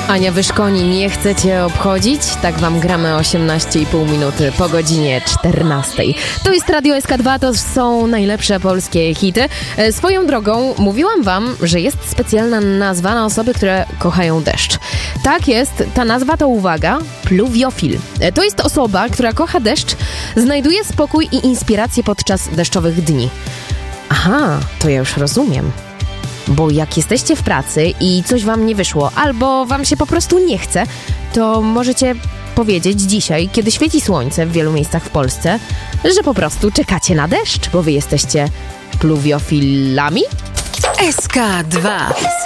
Ania Wyszkoni, nie chcecie obchodzić? Tak wam gramy 18,5 minuty po godzinie 14. To jest Radio SK2, to są najlepsze polskie hity. Swoją drogą mówiłam wam, że jest specjalna nazwa na osoby, które kochają deszcz. Tak jest, ta nazwa to, uwaga, pluviofil. To jest osoba, która kocha deszcz, znajduje spokój i inspirację podczas deszczowych dni. Aha, to ja już rozumiem. Bo jak jesteście w pracy i coś wam nie wyszło, albo wam się po prostu nie chce, to możecie powiedzieć dzisiaj, kiedy świeci słońce w wielu miejscach w Polsce, że po prostu czekacie na deszcz, bo wy jesteście pluviofilami? SK2